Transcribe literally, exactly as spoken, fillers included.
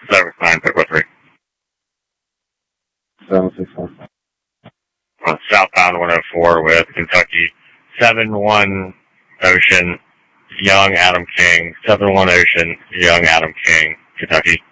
seven nine, pick with three. seven six four. Uh, southbound one oh four with Kentucky. seven one Ocean, Young Adam King. seven one Ocean, Young Adam King, Kentucky.